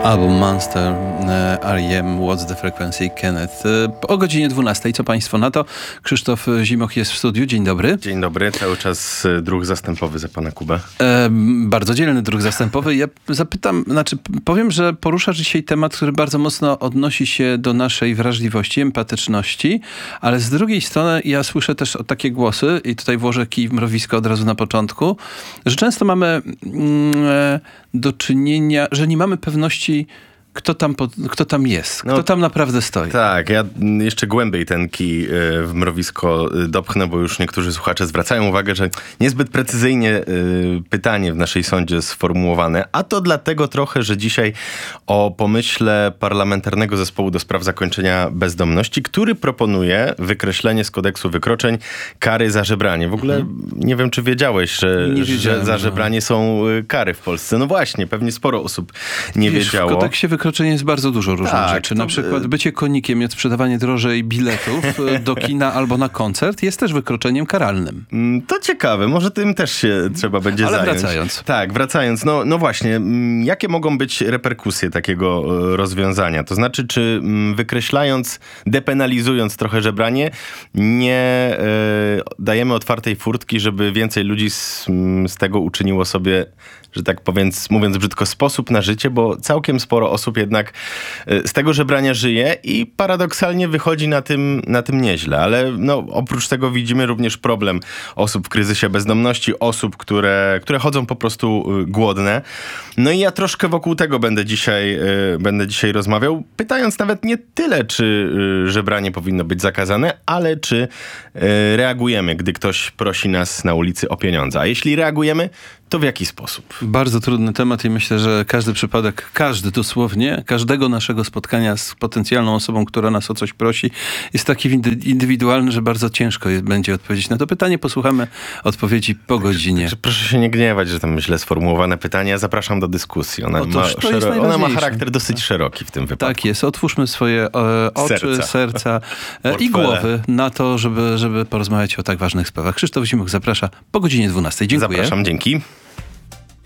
Album Monster, R.E.M. What's the Frequency, Kenneth. O godzinie 12. Co państwo na to? Krzysztof Zimoch jest w studiu. Dzień dobry. Dzień dobry. Cały czas druh zastępowy za pana Kubę. Bardzo dzielny druh zastępowy. Ja powiem, że poruszasz dzisiaj temat, który bardzo mocno odnosi się do naszej wrażliwości, empatyczności, ale z drugiej strony ja słyszę też takie głosy, i tutaj włożę kij w mrowisko od razu na początku, że często mamy do czynienia, że nie mamy pewności, kto tam jest, kto tam naprawdę stoi. Tak, ja jeszcze głębiej ten kij w mrowisko dopchnę, bo już niektórzy słuchacze zwracają uwagę, że niezbyt precyzyjnie pytanie w naszej sądzie sformułowane, a to dlatego trochę, że dzisiaj o pomyśle Parlamentarnego Zespołu do Spraw Zakończenia Bezdomności, który proponuje wykreślenie z kodeksu wykroczeń kary za żebranie. W ogóle nie wiem, czy wiedziałeś, że za żebranie są kary w Polsce. No właśnie, pewnie sporo osób nie wiedziało. W kodeksie wykroczeń jest bardzo dużo różnych rzeczy. Na przykład bycie konikiem, jest sprzedawanie drożej biletów do kina albo na koncert jest też wykroczeniem karalnym. To ciekawe, może tym też się trzeba będzie zająć. Ale wracając. Tak, wracając. No właśnie, jakie mogą być reperkusje takiego rozwiązania? To znaczy, czy wykreślając, depenalizując trochę żebranie, nie dajemy otwartej furtki, żeby więcej ludzi z tego uczyniło sobie, że tak mówiąc brzydko, sposób na życie, bo całkiem sporo osób jednak z tego żebrania żyje i paradoksalnie wychodzi na tym nieźle. Ale oprócz tego widzimy również problem osób w kryzysie bezdomności, osób, które chodzą po prostu głodne. No i ja troszkę wokół tego będę dzisiaj rozmawiał, pytając nawet nie tyle, czy żebranie powinno być zakazane, ale czy reagujemy, gdy ktoś prosi nas na ulicy o pieniądze. A jeśli reagujemy, to w jaki sposób? Bardzo trudny temat i myślę, że każdy przypadek, dosłownie, każdego naszego spotkania z potencjalną osobą, która nas o coś prosi, jest taki indywidualny, że bardzo ciężko będzie odpowiedzieć na to pytanie. Posłuchamy odpowiedzi po godzinie. Proszę się nie gniewać, że tam źle sformułowane pytanie. Ja zapraszam do dyskusji. Ona ma charakter dosyć szeroki w tym wypadku. Tak jest. Otwórzmy swoje oczy, serca i głowy na to, żeby porozmawiać o tak ważnych sprawach. Krzysztof Zimoch zaprasza po godzinie 12. Dziękuję. Zapraszam, dzięki.